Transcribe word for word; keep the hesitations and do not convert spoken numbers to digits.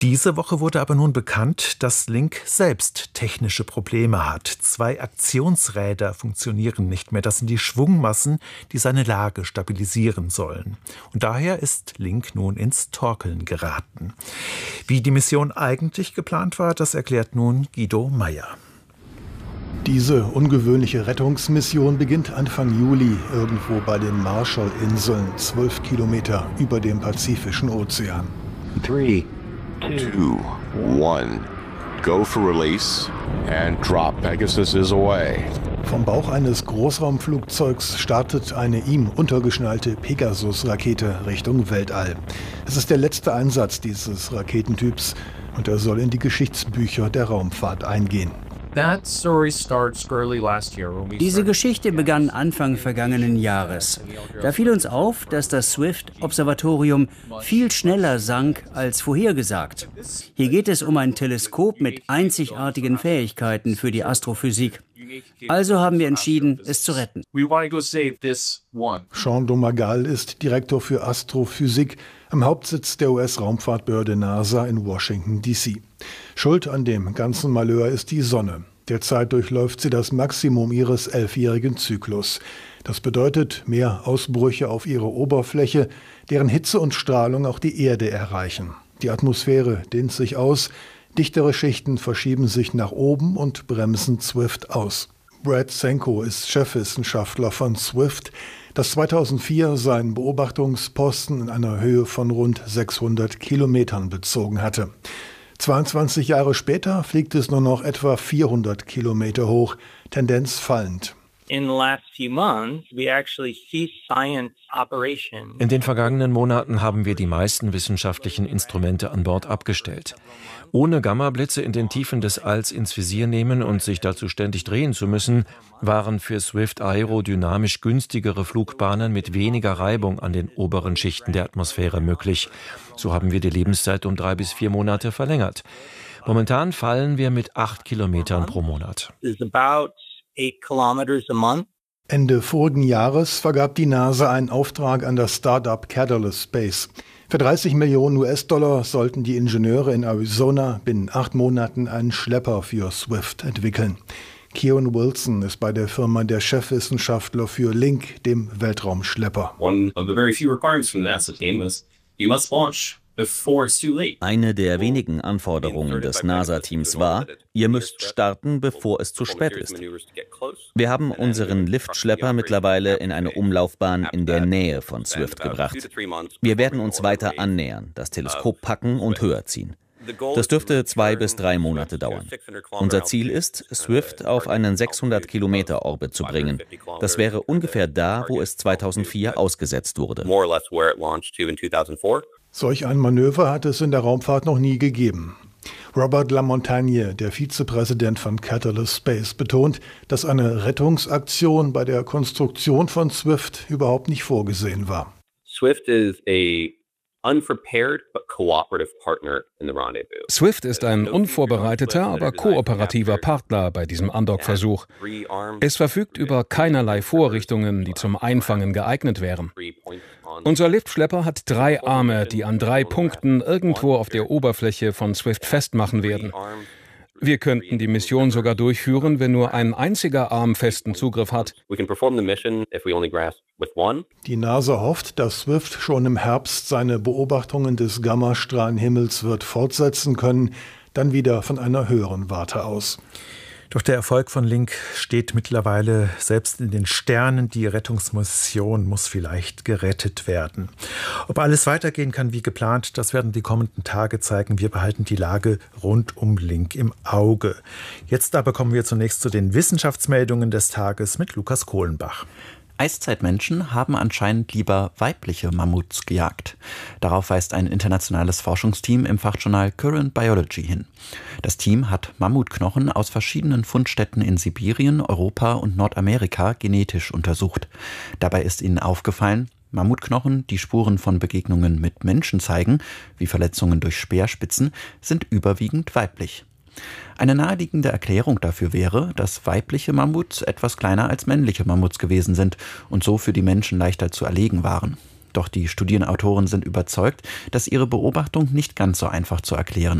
Diese Woche wurde aber nun bekannt, dass Link selbst technische Probleme hat. Zwei Aktionsräder funktionieren nicht mehr. Das sind die Schwungmassen, die seine Lage stabilisieren sollen. Und daher ist Link nun ins Torkeln geraten. Wie die Mission eigentlich geplant war, das erklärt nun Guido Meyer. Diese ungewöhnliche Rettungsmission beginnt Anfang Juli irgendwo bei den Marshallinseln, zwölf Kilometer über dem Pazifischen Ozean. Three. Two, one, go for release and drop. Pegasus is away. Vom Bauch eines Großraumflugzeugs startet eine ihm untergeschnallte Pegasus-Rakete Richtung Weltall. Es ist der letzte Einsatz dieses Raketentyps und er soll in die Geschichtsbücher der Raumfahrt eingehen. Diese Geschichte begann Anfang vergangenen Jahres. Da fiel uns auf, dass das Swift-Observatorium viel schneller sank als vorhergesagt. Hier geht es um ein Teleskop mit einzigartigen Fähigkeiten für die Astrophysik. Also haben wir entschieden, es zu retten. Sean Domagal ist Direktor für Astrophysik am Hauptsitz der U S-Raumfahrtbehörde NASA in Washington, D C Schuld an dem ganzen Malheur ist die Sonne. Derzeit durchläuft sie das Maximum ihres elfjährigen Zyklus. Das bedeutet mehr Ausbrüche auf ihrer Oberfläche, deren Hitze und Strahlung auch die Erde erreichen. Die Atmosphäre dehnt sich aus, dichtere Schichten verschieben sich nach oben und bremsen Swift aus. Brad Senko ist Chefwissenschaftler von Swift, das zweitausendvier seinen Beobachtungsposten in einer Höhe von rund sechshundert Kilometern bezogen hatte. zweiundzwanzig Jahre später fliegt es nur noch etwa vierhundert Kilometer hoch, Tendenz fallend. In den vergangenen Monaten haben wir die meisten wissenschaftlichen Instrumente an Bord abgestellt. Ohne Gammablitze in den Tiefen des Alls ins Visier nehmen und sich dazu ständig drehen zu müssen, waren für Swift aerodynamisch günstigere Flugbahnen mit weniger Reibung an den oberen Schichten der Atmosphäre möglich. So haben wir die Lebenszeit um drei bis vier Monate verlängert. Momentan fallen wir mit acht Kilometern pro Monat. Ende vorigen Jahres vergab die NASA einen Auftrag an das Start-up Catalyst Space. Für dreißig Millionen U S-Dollar sollten die Ingenieure in Arizona binnen acht Monaten einen Schlepper für Swift entwickeln. Keon Wilson ist bei der Firma der Chefwissenschaftler für Link, dem Weltraumschlepper. One of the very few requirements from the NASA team is you must launch. Eine der wenigen Anforderungen des NASA-Teams war, ihr müsst starten, bevor es zu spät ist. Wir haben unseren Liftschlepper mittlerweile in eine Umlaufbahn in der Nähe von Swift gebracht. Wir werden uns weiter annähern, das Teleskop packen und höher ziehen. Das dürfte zwei bis drei Monate dauern. Unser Ziel ist, Swift auf einen sechshundert Kilometer Orbit zu bringen. Das wäre ungefähr da, wo es zweitausendvier ausgesetzt wurde. Solch ein Manöver hat es in der Raumfahrt noch nie gegeben. Robert Lamontagne, der Vizepräsident von Catalyst Space, betont, dass eine Rettungsaktion bei der Konstruktion von Swift überhaupt nicht vorgesehen war. Swift is a unprepared but cooperative partner in the rendezvous. Swift ist ein unvorbereiteter, aber kooperativer Partner bei diesem Undock-Versuch. Es verfügt über keinerlei Vorrichtungen, die zum Einfangen geeignet wären. Unser Liftschlepper hat drei Arme, die an drei Punkten irgendwo auf der Oberfläche von Swift festmachen werden. Wir könnten die Mission sogar durchführen, wenn nur ein einziger Arm festen Zugriff hat. Die NASA hofft, dass Swift schon im Herbst seine Beobachtungen des Gammastrahlenhimmels wird fortsetzen können, dann wieder von einer höheren Warte aus. Doch der Erfolg von Link steht mittlerweile selbst in den Sternen. Die Rettungsmission muss vielleicht gerettet werden. Ob alles weitergehen kann wie geplant, das werden die kommenden Tage zeigen. Wir behalten die Lage rund um Link im Auge. Jetzt aber kommen wir zunächst zu den Wissenschaftsmeldungen des Tages mit Lukas Kohlenbach. Eiszeitmenschen haben anscheinend lieber weibliche Mammuts gejagt. Darauf weist ein internationales Forschungsteam im Fachjournal Current Biology hin. Das Team hat Mammutknochen aus verschiedenen Fundstätten in Sibirien, Europa und Nordamerika genetisch untersucht. Dabei ist ihnen aufgefallen, Mammutknochen, die Spuren von Begegnungen mit Menschen zeigen, wie Verletzungen durch Speerspitzen, sind überwiegend weiblich. Eine naheliegende Erklärung dafür wäre, dass weibliche Mammuts etwas kleiner als männliche Mammuts gewesen sind und so für die Menschen leichter zu erlegen waren. Doch die Studienautoren sind überzeugt, dass ihre Beobachtung nicht ganz so einfach zu erklären